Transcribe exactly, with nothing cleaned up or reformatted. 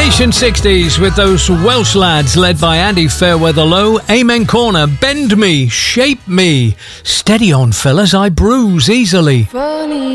Nation sixties with those Welsh lads led by Andy Fairweather-Low. Amen Corner, Bend Me, Shape Me. Steady on, fellas, I bruise easily. Funny.